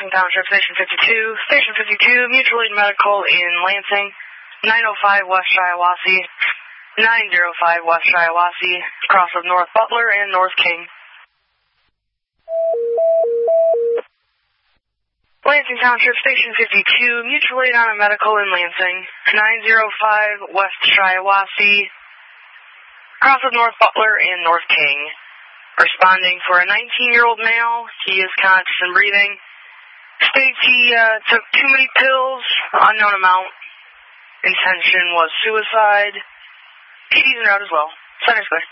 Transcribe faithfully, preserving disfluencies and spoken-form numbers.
Lansing Township, Station fifty-two. Station fifty-two, Mutual Aid Medical in Lansing, nine oh five West Shiawassee, nine oh five West Shiawassee, cross of North Butler and North King. Lansing Township, Station fifty-two, Mutual Aid on a Medical in Lansing, nine oh five West Shiawassee, cross of North Butler and North King. Responding for a nineteen-year-old male. He is conscious and breathing. States he uh, took too many pills, unknown amount. Intention was suicide. P D's en route as well. Center's clear.